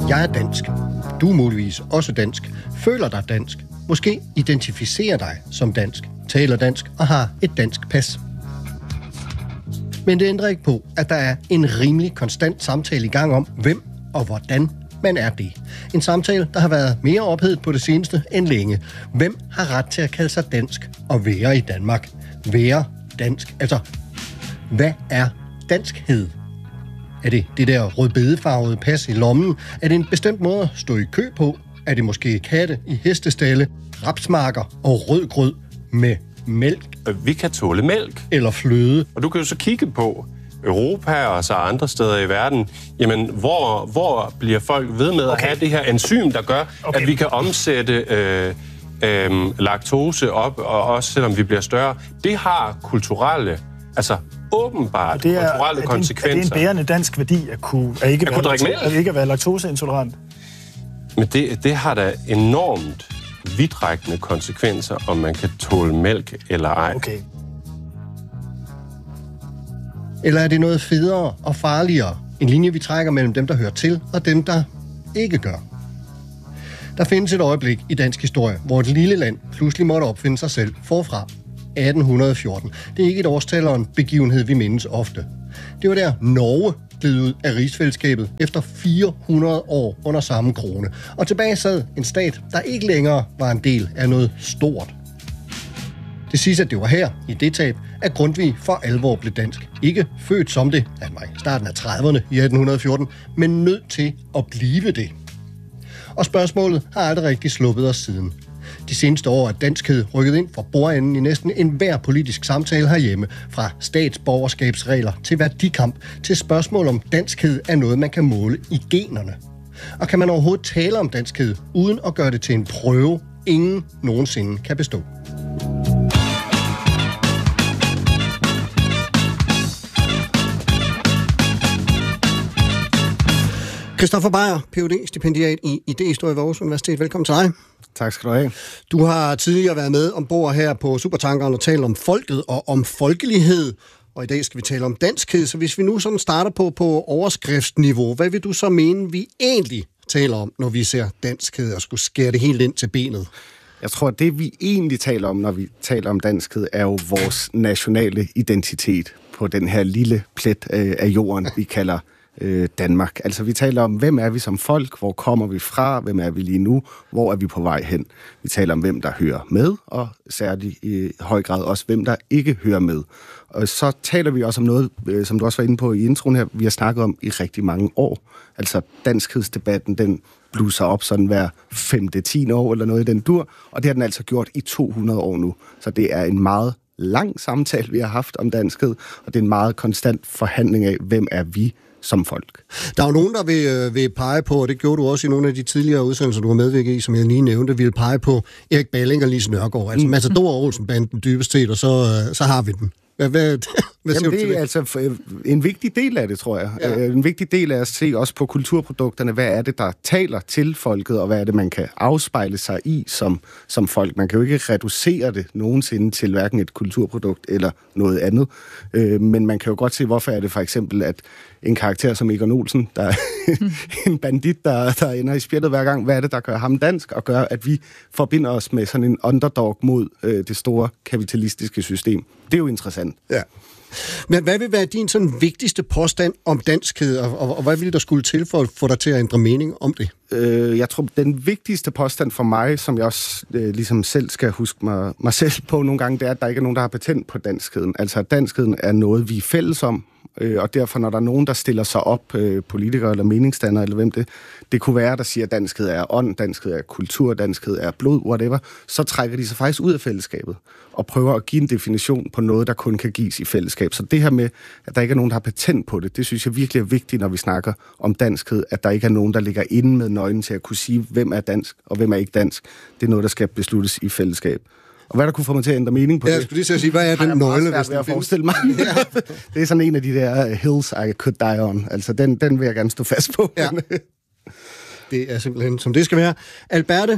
Jeg er dansk. Du er muligvis også dansk. Føler dig dansk. Måske identificerer dig som dansk. Taler dansk og har et dansk pas. Men det ændrer ikke på, at der er en rimelig konstant samtale i gang om, hvem og hvordan man er det. En samtale, der har været mere ophedet på det seneste end længe. Hvem har ret til at kalde sig dansk og være i Danmark? Være dansk. Altså, hvad er danskhed? Er det det der rødbedefarvede pas i lommen? Er det en bestemt måde at stå i kø på? Er det måske katte i hestestalle, rapsmarker og rød grød med mælk? Vi kan tåle mælk. Eller fløde. Og du kan jo så kigge på Europa og så andre steder i verden. Jamen, hvor bliver folk ved med at have det her enzym, der gør, at vi kan omsætte laktose op, og også selvom vi bliver større. Det har kulturelle, altså åbenbart kulturelle konsekvenser. Er det en bærende dansk værdi at ikke være laktoseintolerant? Men det har da enormt vidtrækkende konsekvenser, om man kan tåle mælk eller ej. Okay. Eller er det noget federe og farligere? En linje, vi trækker mellem dem, der hører til, og dem, der ikke gør. Der findes et øjeblik i dansk historie, hvor et lille land pludselig måtte opfinde sig selv forfra. 1814. Det er ikke et årstal og en begivenhed, vi mindes ofte. Det var der Norge gled ud af rigsfællesskabet efter 400 år under samme krone. Og tilbage sad en stat, der ikke længere var en del af noget stort. Det siges, at det var her, i det tab, at Grundtvig for alvor blev dansk. Ikke født som det, han var i starten af 30'erne i 1814, men nødt til at blive det. Og spørgsmålet har aldrig rigtig sluppet os siden. De seneste år er danskhed rykket ind for bordenden i næsten enhver politisk samtale herhjemme. Fra statsborgerskabsregler til værdikamp til spørgsmål om danskhed er noget, man kan måle i generne. Og kan man overhovedet tale om danskhed uden at gøre det til en prøve, ingen nogensinde kan bestå? Christoffer Beyer, Ph.D.-stipendiat i idéhistorie ved Aarhus Universitet. Velkommen til dig. Tak skal du have. Du har tidligere været med ombord her på Supertankeren og talt om folket og om folkelighed. Og i dag skal vi tale om danskhed. Så hvis vi nu sådan starter på overskriftsniveau, hvad vil du så mene, vi egentlig taler om, når vi ser danskhed og skulle skære det helt ind til benet? Jeg tror, at det vi egentlig taler om, når vi taler om danskhed, er jo vores nationale identitet på den her lille plet af jorden, vi kalder Danmark. Altså vi taler om, hvem er vi som folk, hvor kommer vi fra, hvem er vi lige nu, hvor er vi på vej hen. Vi taler om, hvem der hører med, og særligt i høj grad også, hvem der ikke hører med. Og så taler vi også om noget, som du også var inde på i introen her, vi har snakket om i rigtig mange år. Altså danskhedsdebatten, den bluser op sådan hver 5-10 år eller noget i den dur, og det har den altså gjort i 200 år nu. Så det er en meget lang samtale, vi har haft om danskhed, og det er en meget konstant forhandling af, hvem er vi som folk. Der er jo nogen, der vil pege på, og det gjorde du også i nogle af de tidligere udsendelser, du har medvirket i, som jeg lige nævnte, vil pege på Erik Balling og Lise Nørgaard. Altså Matador og Olsen-banden dybest set, og så har vi den. Hvad Jamen, det er altså en vigtig del af det, tror jeg. Ja. En vigtig del af at se også på kulturprodukterne, hvad er det, der taler til folket, og hvad er det, man kan afspejle sig i som folk. Man kan jo ikke reducere det nogensinde til hverken et kulturprodukt eller noget andet. Men man kan jo godt se, hvorfor er det for eksempel, at en karakter som Egon Olsen, der er en bandit, der ender i spjættet hver gang, hvad er det, der gør ham dansk, og gør, at vi forbinder os med sådan en underdog mod det store kapitalistiske system. Det er jo interessant. Ja. Men hvad vil være din sådan vigtigste påstand om danskhed, og hvad vil der skulle til for at få dig til at ændre mening om det? Jeg tror, den vigtigste påstand for mig, som jeg også ligesom selv skal huske mig selv på nogle gange, det er, at der ikke er nogen, der har patent på danskheden. Altså, at danskheden er noget, vi er fælles om, og derfor, når der er nogen, der stiller sig op, politikere eller meningsdannere, eller hvem det kunne være, der siger, at danskhed er ånd, danskhed er kultur, danskhed er blod, whatever, så trækker de sig faktisk ud af fællesskabet og prøver at give en definition på noget, der kun kan gives i fællesskab. Så det her med, at der ikke er nogen, der har patent på det, det synes jeg virkelig er vigtigt, når vi snakker om danskhed, at der ikke er nogen, der ligger inde med nøglen til at kunne sige, hvem er dansk og hvem er ikke dansk. Det er noget, der skal besluttes i fællesskab. Og hvad der kunne få mig til at ændre mening på det? Jeg skulle lige sige, hvad er den nøgle? Det er forestille mig. Det er sådan en af de der hills I could die on. Altså, den vil jeg gerne stå fast på. Ja. Det er simpelthen, som det skal være. Alberte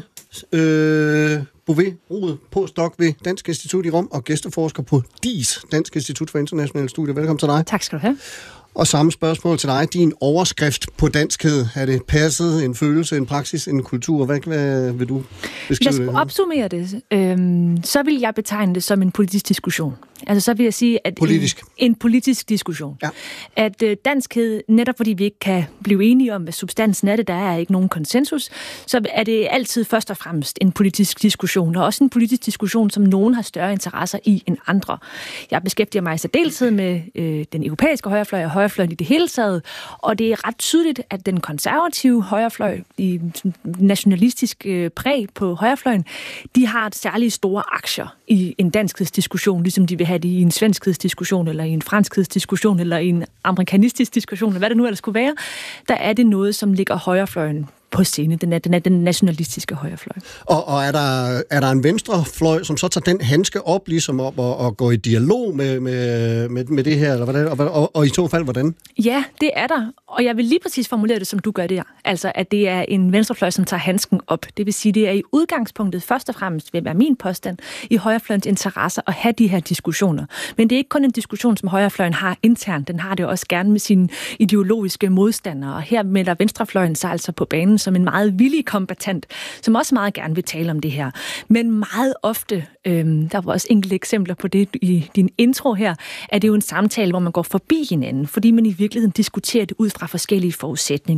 Bouvet, Rode, postdoc ved Dansk Institut i Rom og gæsteforsker på DIS, Dansk Institut for Internationale Studier. Velkommen til dig. Tak skal du have. Og samme spørgsmål til dig. Din overskrift på danskhed, er det passet, en følelse, en praksis, en kultur? Hvad vil du beskrive det? Hvis jeg skulle opsummere det, så vil jeg betegne det som en politisk diskussion. Altså så vil jeg sige, at en politisk diskussion. Ja. At danskhed, netop fordi vi ikke kan blive enige om, hvad substansen er det, der er ikke nogen konsensus, så er det altid først og fremmest en politisk diskussion, og også en politisk diskussion, som nogen har større interesser i end andre. Jeg beskæftiger mig i særdeleshed med den europæiske højrefløj og højrefløjen i det hele taget, og det er ret tydeligt, at den konservative højrefløj, i nationalistisk præg på højrefløjen, de har særligt store aktier i en danskhedsdiskussion, ligesom de vil have det i en svenskhedsdiskussion, eller i en franskhedsdiskussion, eller i en amerikanistisk diskussion, eller hvad det nu ellers skulle være. Der er det noget, som ligger højrefløjen på scene, den nationalistiske højrefløj. Og er der en venstrefløj, som så tager den handske op, ligesom op og går i dialog med det her, eller hvordan? Og i så fald, hvordan? Ja, det er der. Og jeg vil lige præcis formulere det, som du gør det her. Altså, at det er en venstrefløj, som tager handsken op. Det vil sige, det er i udgangspunktet først og fremmest, vil være min påstand, i højrefløjens interesser at have de her diskussioner. Men det er ikke kun en diskussion, som højrefløjen har internt. Den har det også gerne med sine ideologiske modstandere. Og her melder venstrefløjen sig altså på banen som en meget villig kombatant, som også meget gerne vil tale om det her. Men meget ofte, der var også enkelte eksempler på det i din intro her, er det jo en samtale, hvor man går forbi hinanden, fordi man i virkeligheden diskuterer det ud fra forskellige forudsætninger.